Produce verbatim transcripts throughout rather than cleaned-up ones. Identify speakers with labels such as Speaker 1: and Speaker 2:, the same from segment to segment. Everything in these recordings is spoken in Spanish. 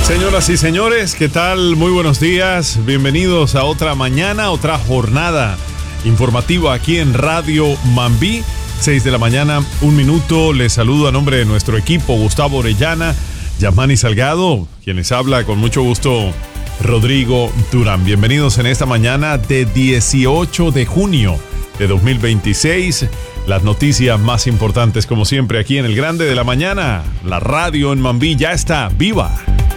Speaker 1: Señoras y señores, ¿qué tal? Muy buenos días. Bienvenidos a otra mañana, otra jornada informativa aquí en Radio Mambí. seis de la mañana, un minuto. Les saludo a nombre de nuestro equipo, Gustavo Orellana, Yasmani Salgado, quien les habla con mucho gusto, Rodrigo Durán. Bienvenidos en esta mañana de dieciocho de junio de dos mil veintiséis. Las noticias más importantes, como siempre, aquí en el Grande de la Mañana. La radio en Mambí ya está viva.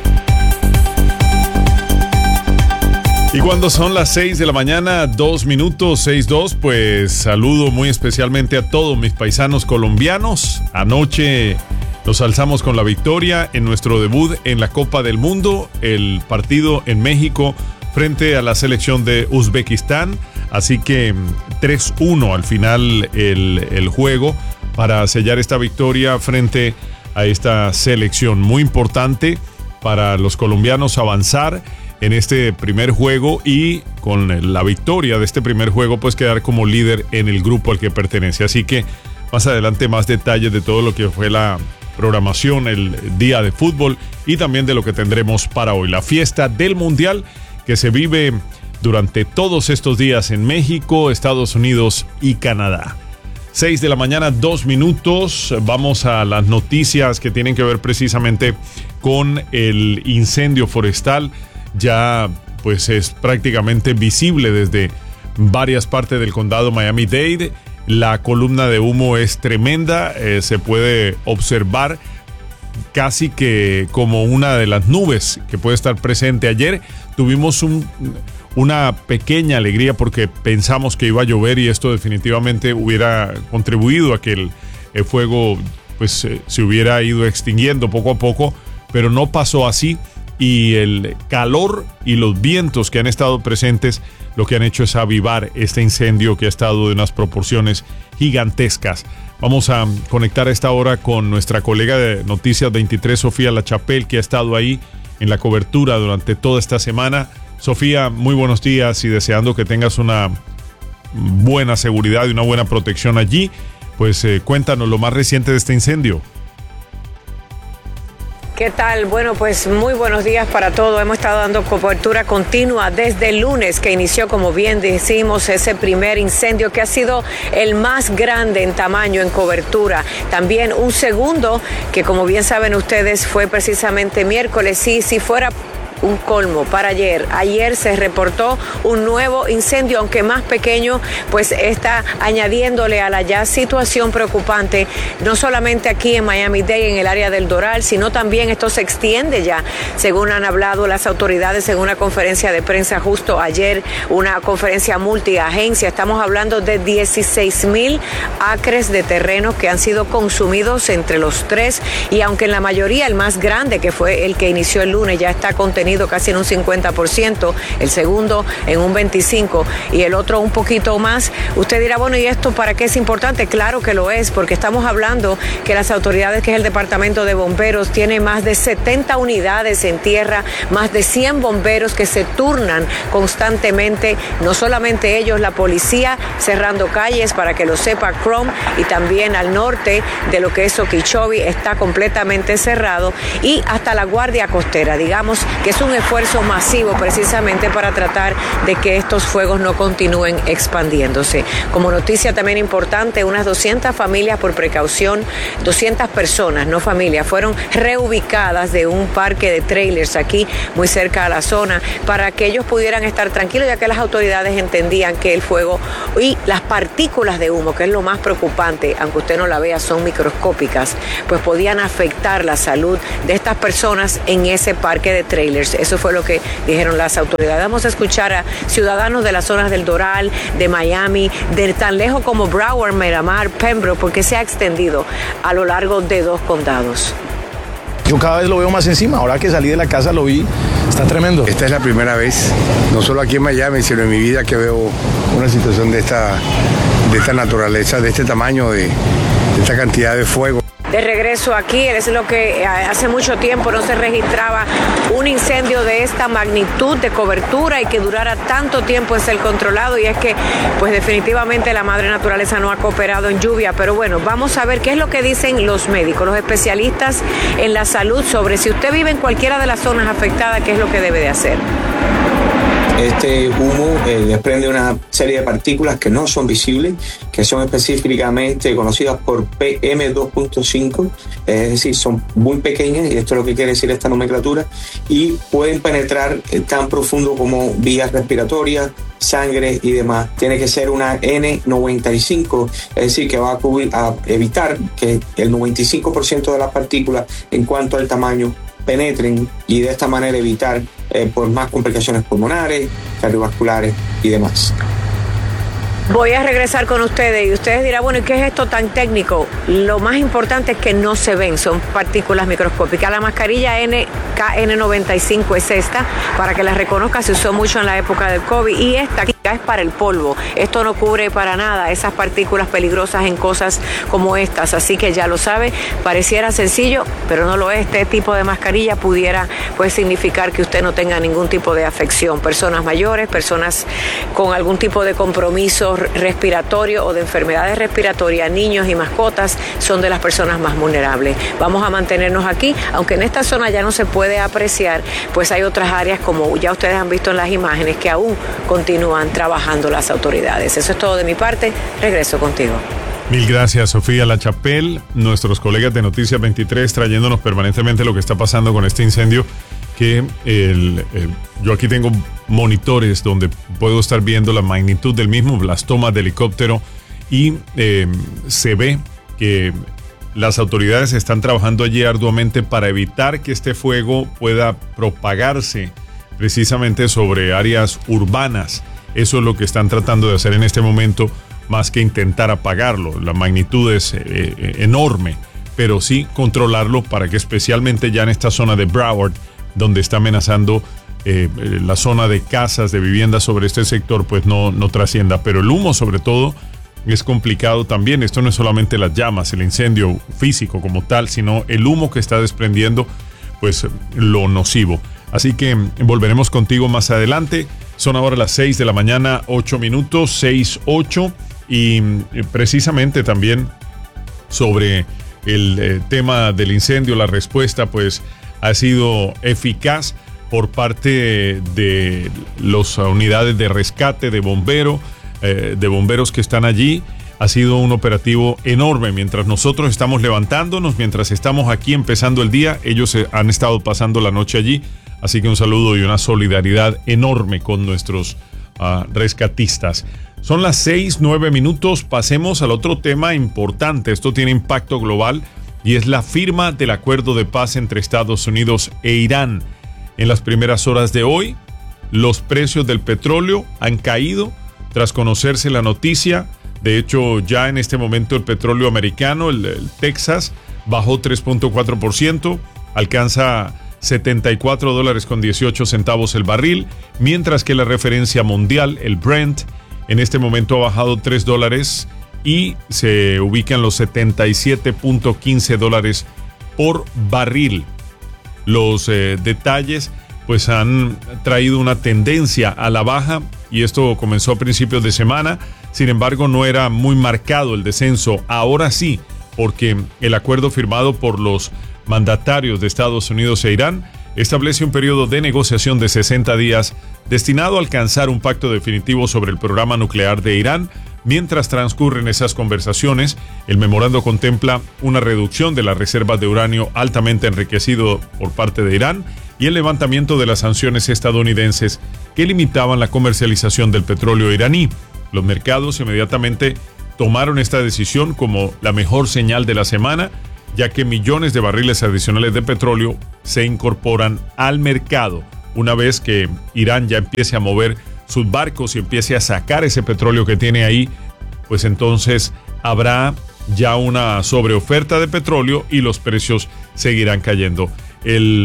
Speaker 1: Y cuando son las seis de la mañana, dos minutos, seis dos, pues saludo muy especialmente a todos mis paisanos colombianos. Anoche nos alzamos con la victoria en nuestro debut en la Copa del Mundo, el partido en México frente a la selección de Uzbekistán. Así que tres uno al final el, el juego para sellar esta victoria frente a esta selección. Muy importante para los colombianos avanzar en este primer juego y con la victoria de este primer juego pues quedar como líder en el grupo al que pertenece. Así que más adelante más detalles de todo lo que fue la programación, el día de fútbol y también de lo que tendremos para hoy. La fiesta del Mundial que se vive durante todos estos días en México, Estados Unidos y Canadá. seis de la mañana, dos minutos. Vamos a las noticias que tienen que ver precisamente con el incendio forestal. Ya pues es prácticamente visible desde varias partes del condado Miami-Dade. La columna de humo es tremenda, eh, se puede observar casi que como una de las nubes que puede estar presente. Ayer tuvimos un, una pequeña alegría porque pensamos que iba a llover y esto definitivamente hubiera contribuido a que el, el fuego pues eh, se hubiera ido extinguiendo poco a poco, pero no pasó así. Y el calor y los vientos que han estado presentes lo que han hecho es avivar este incendio que ha estado de unas proporciones gigantescas. Vamos a conectar a esta hora con nuestra colega de Noticias veintitrés, Sofía Lachapelle, que ha estado ahí en la cobertura durante toda esta semana. Sofía, muy buenos días y deseando que tengas una buena seguridad y una buena protección allí. Pues eh, cuéntanos lo más reciente de este incendio.
Speaker 2: ¿Qué tal? Bueno, pues muy buenos días para todos. Hemos estado dando cobertura continua desde el lunes que inició, como bien decimos, ese primer incendio que ha sido el más grande en tamaño, en cobertura. También un segundo que, como bien saben ustedes, fue precisamente miércoles. Sí, si fuera un colmo para ayer. Ayer se reportó un nuevo incendio, aunque más pequeño, pues está añadiéndole a la ya situación preocupante, no solamente aquí en Miami-Dade, en el área del Doral, sino también esto se extiende ya, según han hablado las autoridades en una conferencia de prensa justo ayer, una conferencia multiagencia. Estamos hablando de dieciséis mil acres de terreno que han sido consumidos entre los tres, y aunque en la mayoría el más grande, que fue el que inició el lunes, ya está contenido casi en un cincuenta por ciento, el segundo en un veinticinco por ciento y el otro un poquito más. Usted dirá, bueno, ¿y esto para qué es importante? Claro que lo es, porque estamos hablando que las autoridades, que es el Departamento de Bomberos, tiene más de setenta unidades en tierra, más de cien bomberos que se turnan constantemente, no solamente ellos, la policía cerrando calles, para que lo sepa, Chrome, y también al norte de lo que es Okeechobee está completamente cerrado, y hasta la Guardia Costera, digamos que es un esfuerzo masivo precisamente para tratar de que estos fuegos no continúen expandiéndose. Como noticia también importante, unas doscientas familias, por precaución, doscientas personas, no familias, fueron reubicadas de un parque de trailers aquí muy cerca a la zona para que ellos pudieran estar tranquilos, ya que las autoridades entendían que el fuego y las partículas de humo, que es lo más preocupante, aunque usted no la vea, son microscópicas, pues podían afectar la salud de estas personas en ese parque de trailers. Eso fue lo que dijeron las autoridades. Vamos a escuchar a ciudadanos de las zonas del Doral, de Miami, de tan lejos como Broward, Miramar, Pembroke, porque se ha extendido a lo largo de dos condados.
Speaker 3: Yo cada vez lo veo más encima. Ahora que salí de la casa lo vi, está tremendo.
Speaker 4: Esta es la primera vez, no solo aquí en Miami, sino en mi vida, que veo una situación de esta, de esta naturaleza, de este tamaño, de, de esta cantidad de fuego.
Speaker 2: de regreso aquí. Es lo que hace mucho tiempo no se registraba un incendio de esta magnitud de cobertura y que durara tanto tiempo en ser controlado, y es que pues definitivamente la madre naturaleza no ha cooperado en lluvia. Pero bueno, vamos a ver qué es lo que dicen los médicos, los especialistas en la salud sobre si usted vive en cualquiera de las zonas afectadas, qué es lo que debe de hacer.
Speaker 5: Este humo eh, desprende una serie de partículas que no son visibles, que son específicamente conocidas por P M dos punto cinco, es decir, son muy pequeñas, y esto es lo que quiere decir esta nomenclatura, y pueden penetrar eh, tan profundo como vías respiratorias, sangre y demás. Tiene que ser una N noventa y cinco, es decir, que va a, cubrir, a evitar que el noventa y cinco por ciento de las partículas en cuanto al tamaño penetren, y de esta manera evitar eh, por más complicaciones pulmonares, cardiovasculares y demás.
Speaker 2: Voy a regresar con ustedes y ustedes dirán, bueno, ¿y qué es esto tan técnico? Lo más importante es que no se ven, son partículas microscópicas. La mascarilla N K N noventa y cinco es esta, para que la reconozca, se usó mucho en la época del COVID, y esta es para el polvo. Esto no cubre para nada esas partículas peligrosas en cosas como estas, así que ya lo sabe, pareciera sencillo, pero no lo es. Este tipo de mascarilla pudiera pues significar que usted no tenga ningún tipo de afección. Personas mayores, personas con algún tipo de compromiso respiratorio o de enfermedades respiratorias, niños y mascotas son de las personas más vulnerables. Vamos a mantenernos aquí, aunque en esta zona ya no se puede apreciar, pues hay otras áreas, como ya ustedes han visto en las imágenes, que aún continúan trabajando las autoridades. Eso es todo de mi parte. Regreso contigo.
Speaker 1: Mil gracias, Sofía Lachapelle, nuestros colegas de Noticias veintitrés trayéndonos permanentemente lo que está pasando con este incendio, que el, el, yo aquí tengo monitores donde puedo estar viendo la magnitud del mismo, las tomas de helicóptero, y eh, se ve que las autoridades están trabajando allí arduamente para evitar que este fuego pueda propagarse precisamente sobre áreas urbanas. Eso es lo que están tratando de hacer en este momento, más que intentar apagarlo. La magnitud es eh, enorme, pero sí controlarlo para que, especialmente ya en esta zona de Broward, donde está amenazando eh, la zona de casas, de viviendas sobre este sector, pues no, no trascienda. Pero el humo, sobre todo, es complicado también. Esto no es solamente las llamas, el incendio físico como tal, sino el humo que está desprendiendo, pues lo nocivo. Así que volveremos contigo más adelante. Son ahora las seis de la mañana, ocho minutos, seis, ocho, y precisamente también sobre el eh, tema del incendio, la respuesta pues ha sido eficaz por parte de las unidades de rescate, de bombero, eh, de bomberos que están allí. Ha sido un operativo enorme. Mientras nosotros estamos levantándonos, mientras estamos aquí empezando el día, ellos han estado pasando la noche allí. Así que un saludo y una solidaridad enorme con nuestros uh, rescatistas. Son las seis, nueve minutos. Pasemos al otro tema importante. Esto tiene impacto global y es la firma del acuerdo de paz entre Estados Unidos e Irán. En las primeras horas de hoy, los precios del petróleo han caído tras conocerse la noticia. De hecho, ya en este momento el petróleo americano, el, el Texas, bajó tres punto cuatro por ciento, alcanza setenta y cuatro dólares con dieciocho centavos el barril, mientras que la referencia mundial, el Brent, en este momento ha bajado tres dólares y se ubica en los setenta y siete punto quince dólares por barril. Los eh, detalles pues han traído una tendencia a la baja, y esto comenzó a principios de semana. Sin embargo, no era muy marcado el descenso. Ahora sí, porque el acuerdo firmado por los mandatarios de Estados Unidos e Irán establece un periodo de negociación de sesenta días destinado a alcanzar un pacto definitivo sobre el programa nuclear de Irán. Mientras transcurren esas conversaciones, el memorando contempla una reducción de las reservas de uranio altamente enriquecido por parte de Irán y el levantamiento de las sanciones estadounidenses que limitaban la comercialización del petróleo iraní. Los mercados inmediatamente tomaron esta decisión como la mejor señal de la semana, ya que millones de barriles adicionales de petróleo se incorporan al mercado una vez que Irán ya empiece a mover sus barcos y empiece a sacar ese petróleo que tiene ahí. Pues entonces habrá ya una sobreoferta de petróleo y los precios seguirán cayendo. El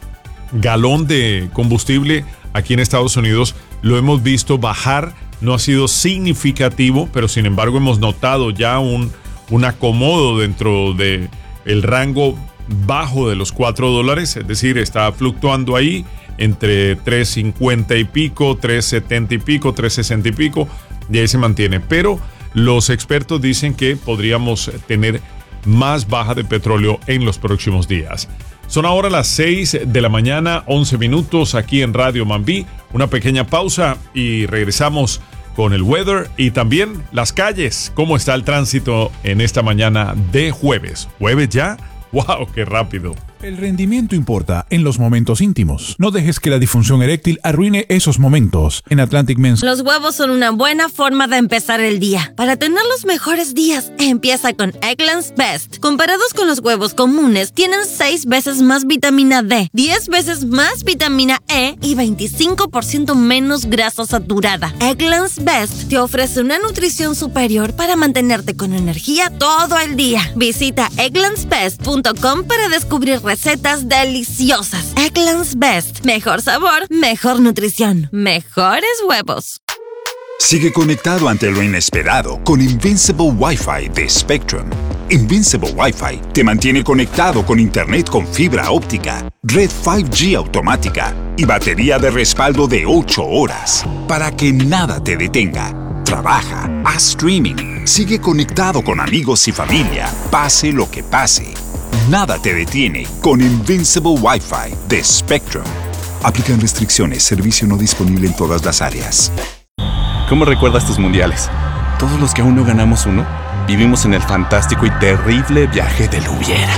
Speaker 1: galón de combustible aquí en Estados Unidos lo hemos visto bajar, no ha sido significativo, pero sin embargo hemos notado ya un, un acomodo dentro de el rango bajo de los cuatro dólares, es decir, está fluctuando ahí entre tres cincuenta y pico, tres setenta y pico, tres sesenta y pico, y ahí se mantiene. Pero los expertos dicen que podríamos tener más baja de petróleo en los próximos días. Son ahora las seis de la mañana, once minutos aquí en Radio Mambí. Una pequeña pausa y regresamos con el weather y también las calles. ¿Cómo está el tránsito en esta mañana de jueves? ¿Jueves ya? ¡Wow! ¡Qué rápido!
Speaker 6: El rendimiento importa en los momentos íntimos. No dejes que la disfunción eréctil arruine esos momentos. En Atlantic Men's,
Speaker 7: los huevos son una buena forma de empezar el día. Para tener los mejores días, empieza con Eggland's Best. Comparados con los huevos comunes, tienen seis veces más vitamina D, diez veces más vitamina E y veinticinco por ciento menos grasa saturada. Eggland's Best te ofrece una nutrición superior para mantenerte con energía todo el día. Visita egglands best punto com para descubrir recetas deliciosas. Eggland's Best. Mejor sabor, mejor nutrición, mejores huevos.
Speaker 8: Sigue conectado ante lo inesperado con Invincible Wi-Fi de Spectrum. Invincible Wi-Fi te mantiene conectado con internet con fibra óptica, red cinco G automática y batería de respaldo de ocho horas para que nada te detenga. Trabaja, haz streaming, sigue conectado con amigos y familia, pase lo que pase. Nada te detiene con Invincible Wi-Fi de Spectrum. Aplican restricciones, servicio no disponible en todas las áreas.
Speaker 9: ¿Cómo recuerdas tus mundiales? Todos los que aún no ganamos uno, vivimos en el fantástico y terrible viaje del hubiera.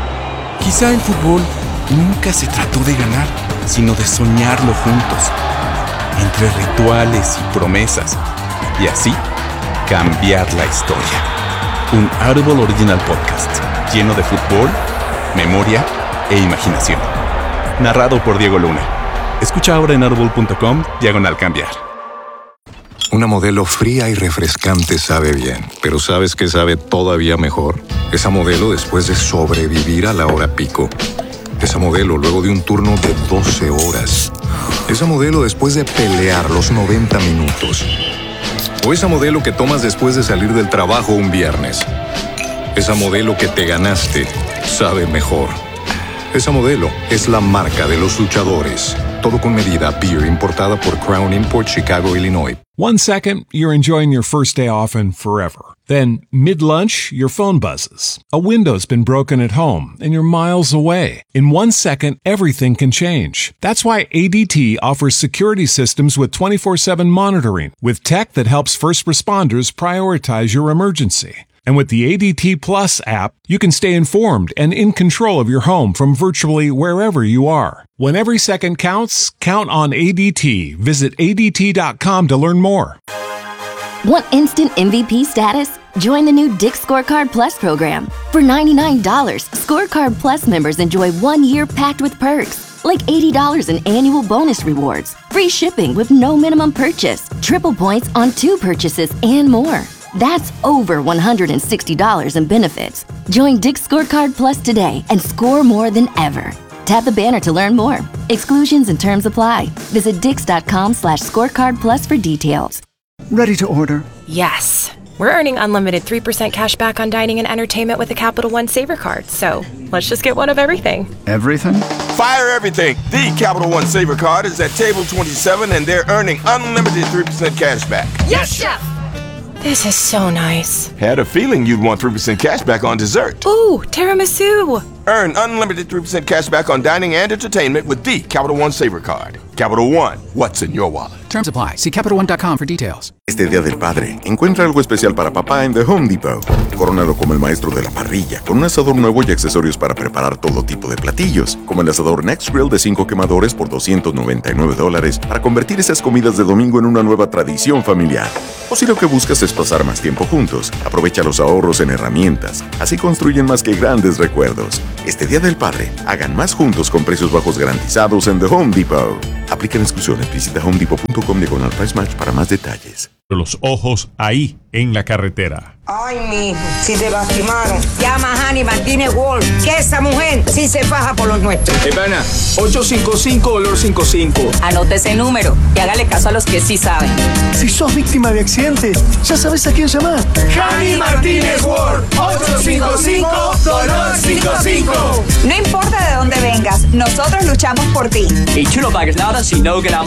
Speaker 9: Quizá el fútbol nunca se trató de ganar, sino de soñarlo juntos. Entre rituales y promesas. Y así, cambiar la historia. Un Audible Original Podcast, lleno de fútbol, memoria e imaginación. Narrado por Diego Luna. Escucha ahora en audible punto com, diagonal cambiar.
Speaker 10: Una Modelo fría y refrescante sabe bien, pero ¿sabes qué sabe todavía mejor? Esa Modelo después de sobrevivir a la hora pico. Esa Modelo luego de un turno de doce horas. Esa Modelo después de pelear los noventa minutos. O esa Modelo que tomas después de salir del trabajo un viernes. Esa Modelo que te ganaste sabe mejor. Esa Modelo es la marca de los luchadores. Todo con medida. Beer importada por Crown Import, Chicago, Illinois.
Speaker 11: One second, you're enjoying your first day off and forever. Then, mid-lunch, your phone buzzes. A window's been broken at home and you're miles away. In one second, everything can change. That's why A D T offers security systems with twenty-four seven monitoring, with tech that helps first responders prioritize your emergency. And with the A D T Plus app, you can stay informed and in control of your home from virtually wherever you are. When every second counts, count on A D T. Visit A D T dot com to learn more.
Speaker 12: Want instant M V P status? Join the new Dick's Scorecard Plus program. For ninety-nine dollars, Scorecard Plus members enjoy one year packed with perks, like eighty dollars in annual bonus rewards, free shipping with no minimum purchase, triple points on two purchases, and more. That's over one hundred sixty dollars in benefits. Join Dick's Scorecard Plus today and score more than ever. Tap the banner to learn more. Exclusions and terms apply. Visit dix.com slash scorecard plus for details.
Speaker 13: Ready to order?
Speaker 14: Yes. We're earning unlimited three percent cash back on dining and entertainment with the Capital One Saver Card. So let's just get one of everything.
Speaker 13: Everything?
Speaker 15: Fire everything. The Capital One Saver Card is at table twenty-seven and they're earning unlimited three percent cash back.
Speaker 14: Yes, Chef! This is so nice.
Speaker 15: Had a feeling you'd want three percent cash back on dessert.
Speaker 14: Ooh, tiramisu.
Speaker 15: Earn unlimited three percent cash back on dining and entertainment with the Capital One Saver Card. Capital One, what's in your wallet?
Speaker 16: Terms apply. See Capital One dot com for details.
Speaker 17: Este Día del Padre, encuentra algo especial para papá en The Home Depot. Corónalo como el maestro de la parrilla, con un asador nuevo y accesorios para preparar todo tipo de platillos, como el asador Next Grill de cinco quemadores por doscientos noventa y nueve dólares, para convertir esas comidas de domingo en una nueva tradición familiar. O si lo que buscas es pasar más tiempo juntos, aprovecha los ahorros en herramientas. Así construyen más que grandes recuerdos. Este Día del Padre, hagan más juntos con precios bajos garantizados en The Home Depot. Aplican exclusiones. Visita home depot punto com diagonal price match para más detalles.
Speaker 1: los ojos ahí en la carretera.
Speaker 13: Ay, mijo, si te lastimaron. Llama a Hanny Martínez Wolf, que esa mujer sí se faja por los nuestros.
Speaker 18: Hey, pana, ocho cinco cinco, olor cinco cinco.
Speaker 19: Anote ese número y hágale caso a los que sí saben.
Speaker 20: Si sos víctima de accidente, ya sabes a quién llamar.
Speaker 21: Hanny Martínez Wolf, ocho cinco cinco, dolor cinco cinco.
Speaker 22: No importa de dónde vengas, nosotros luchamos por ti.
Speaker 18: Y tú no pagas nada si no ganamos.